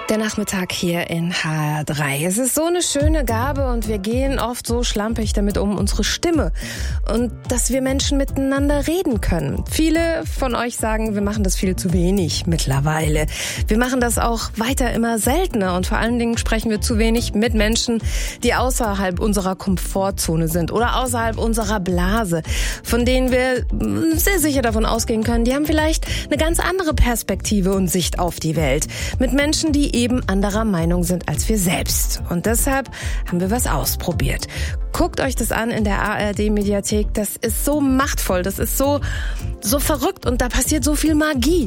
Der Nachmittag hier in HR3. Es ist so eine schöne Gabe und wir gehen oft so schlampig damit um, unsere Stimme. Und dass wir Menschen miteinander reden können. Viele von euch sagen, wir machen das viel zu wenig mittlerweile. Wir machen das auch weiter immer seltener und vor allen Dingen sprechen wir zu wenig mit Menschen, die außerhalb unserer Komfortzone sind oder außerhalb unserer Blase, von denen wir sehr sicher davon ausgehen können, die haben vielleicht eine ganz andere Perspektive und Sicht auf die Welt. Mit Menschen, die eben anderer Meinung sind als wir selbst. Und deshalb haben wir was ausprobiert. Guckt euch das an in der ARD-Mediathek. Das ist so machtvoll, das ist so verrückt und da passiert so viel Magie.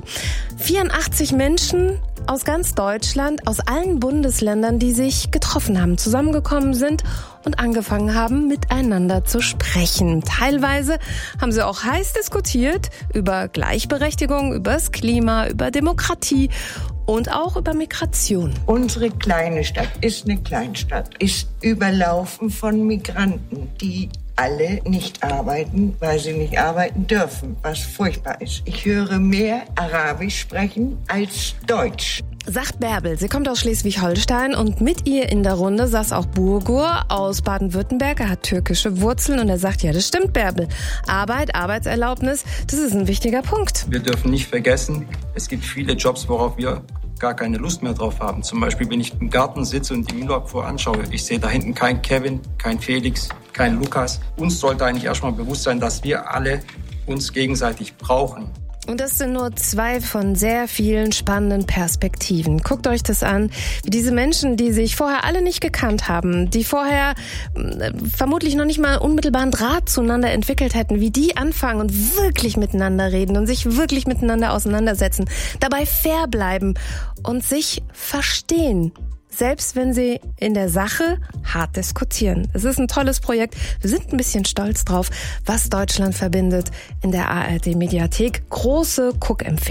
84 Menschen aus ganz Deutschland, aus allen Bundesländern, die sich getroffen haben, zusammengekommen sind und angefangen haben, miteinander zu sprechen. Teilweise haben sie auch heiß diskutiert über Gleichberechtigung, über das Klima, über Demokratie und auch über Migration. Unsere kleine Stadt ist eine Kleinstadt, ist überlaufen von Migranten, die alle nicht arbeiten, weil sie nicht arbeiten dürfen, was furchtbar ist. Ich höre mehr Arabisch sprechen als Deutsch. Sagt Bärbel. Sie kommt aus Schleswig-Holstein und mit ihr in der Runde saß auch Burgur aus Baden-Württemberg. Er hat türkische Wurzeln und er sagt, ja, das stimmt, Bärbel. Arbeit, Arbeitserlaubnis, das ist ein wichtiger Punkt. Wir dürfen nicht vergessen, es gibt viele Jobs, worauf wir gar keine Lust mehr drauf haben. Zum Beispiel, wenn ich im Garten sitze und die Müllabfuhr anschaue, ich sehe da hinten keinen Kevin, keinen Felix, keinen Lukas. Uns sollte eigentlich erstmal bewusst sein, dass wir alle uns gegenseitig brauchen. Und das sind nur 2 von sehr vielen spannenden Perspektiven. Guckt euch das an, wie diese Menschen, die sich vorher alle nicht gekannt haben, die vorher vermutlich noch nicht mal unmittelbaren Draht zueinander entwickelt hätten, wie die anfangen und wirklich miteinander reden und sich wirklich miteinander auseinandersetzen, dabei fair bleiben und sich verstehen. Selbst wenn sie in der Sache hart diskutieren. Es ist ein tolles Projekt. Wir sind ein bisschen stolz drauf, was Deutschland verbindet in der ARD-Mediathek. Große Guckempfehlung.